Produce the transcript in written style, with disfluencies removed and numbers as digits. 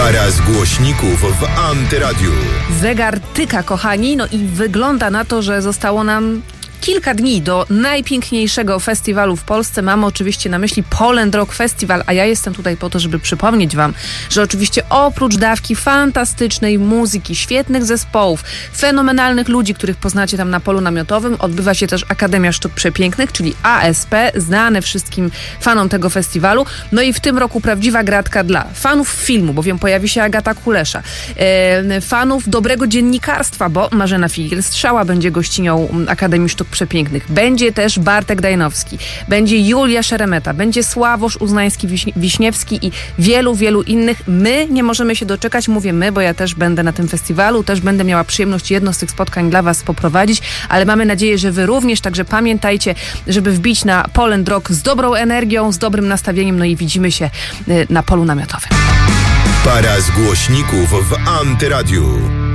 Para z głośników w Antyradiu. Zegar tyka, kochani, no i wygląda na to, że zostało nam kilka dni do najpiękniejszego festiwalu w Polsce. Mamy oczywiście na myśli Poland Rock Festival, a ja jestem tutaj po to, żeby przypomnieć wam, że oczywiście oprócz dawki fantastycznej muzyki, świetnych zespołów, fenomenalnych ludzi, których poznacie tam na polu namiotowym, odbywa się też Akademia Sztuk Przepięknych, czyli ASP, znane wszystkim fanom tego festiwalu. No i w tym roku prawdziwa gratka dla fanów filmu, bowiem pojawi się Agata Kulesza, fanów dobrego dziennikarstwa, bo Marzena Figiel-Strzała będzie gościnią Akademii Sztuk Przepięknych. Będzie też Bartek Dajnowski, będzie Julia Szeremeta, będzie Sławosz Uznański-Wiśniewski i wielu, wielu innych. My nie możemy się doczekać, mówię my, bo ja też będę na tym festiwalu, też będę miała przyjemność jedno z tych spotkań dla was poprowadzić, ale mamy nadzieję, że wy również, także pamiętajcie, żeby wbić na Poland Rock z dobrą energią, z dobrym nastawieniem, no i widzimy się na polu namiotowym. Para z głośników w Antyradiu.